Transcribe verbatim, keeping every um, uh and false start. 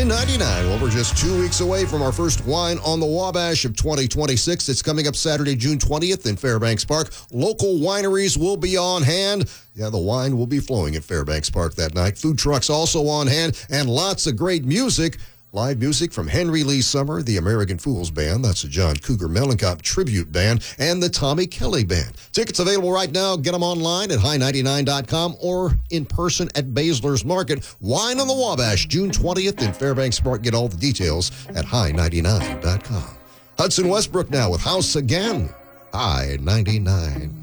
ninety-nine. Well, we're just two weeks away from our first Wine on the Wabash of twenty twenty-six. It's coming up Saturday, June twentieth in Fairbanks Park. Local wineries will be on hand. Yeah, the wine will be flowing at Fairbanks Park that night. Food trucks also on hand, and lots of great music. Live music from Henry Lee Summer, the American Fools Band, that's the John Cougar Mellencamp Tribute Band, and the Tommy Kelly Band. Tickets available right now. Get them online at high ninety-nine dot com or in person at Baszler's Market. Wine on the Wabash, June twentieth in Fairbanks Park. Get all the details at high ninety-nine dot com. Hudson Westbrook now with House Again, High ninety-nine.